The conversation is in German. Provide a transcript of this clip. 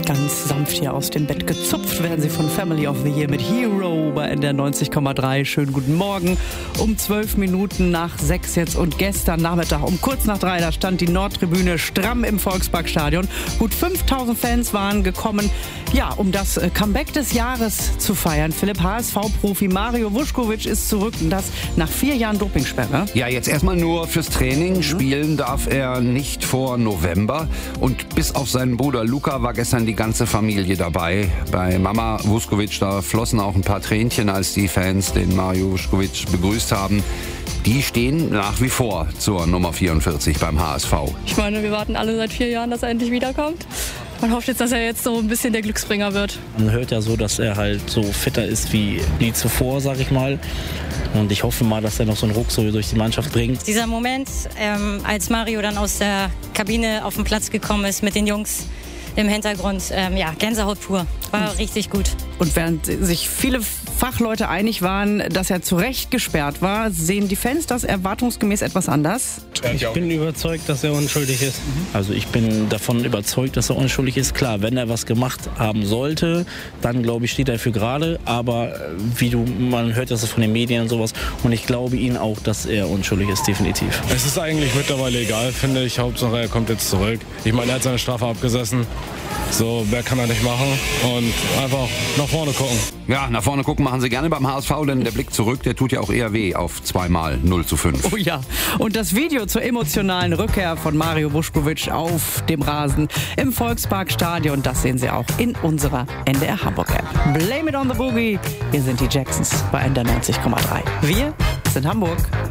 Ganz sanft hier aus dem Bett gezupft werden sie von Family of the Year mit Hero bei NDR 90,3. Schönen guten Morgen. Um 12 Minuten nach 6 jetzt und gestern Nachmittag um kurz nach 3, da stand die Nordtribüne stramm im Volksparkstadion. Gut 5000 Fans waren gekommen, ja, um das Comeback des Jahres zu feiern. Philipp, HSV-Profi Mario Vuskovic ist zurück und das nach 4 Jahren Dopingsperre. Ja, jetzt erstmal nur fürs Training. Spielen darf er nicht vor November. Und bis auf seinen Bruder Luka war gestern die ganze Familie dabei. Bei Mama Vuskovic, da flossen auch ein paar Tränchen, als die Fans den Mario Vuskovic begrüßt haben. Die stehen nach wie vor zur Nummer 44 beim HSV. Ich meine, wir warten alle seit 4 Jahren, dass er endlich wiederkommt. Man hofft jetzt, dass er jetzt so ein bisschen der Glücksbringer wird. Man hört ja so, dass er halt so fitter ist wie nie zuvor, sag ich mal. Und ich hoffe mal, dass er noch so einen Ruck so durch die Mannschaft bringt. Dieser Moment, als Mario dann aus der Kabine auf den Platz gekommen ist mit den Jungs im Hintergrund, Gänsehaut pur. War richtig gut. Und während sich viele Fachleute einig waren, dass er zu Recht gesperrt war, sehen die Fans das erwartungsgemäß etwas anders? Ich bin überzeugt, dass er unschuldig ist. Also ich bin davon überzeugt, dass er unschuldig ist. Klar, wenn er was gemacht haben sollte, dann glaube ich, steht er für gerade. Aber man hört das von den Medien und sowas. Und ich glaube ihn auch, dass er unschuldig ist, definitiv. Es ist eigentlich mittlerweile egal, finde ich. Hauptsache, er kommt jetzt zurück. Ich meine, er hat seine Strafe abgesessen. So, mehr kann er nicht machen und einfach nach vorne gucken. Ja, nach vorne gucken machen sie gerne beim HSV, denn der Blick zurück, der tut ja auch eher weh auf 2-mal 0:5. Oh ja, und das Video zur emotionalen Rückkehr von Mario Vuskovic auf dem Rasen im Volksparkstadion, das sehen Sie auch in unserer NDR Hamburg App. Blame it on the Boogie. Wir sind die Jacksons bei NDR 90,3. Wir sind Hamburg.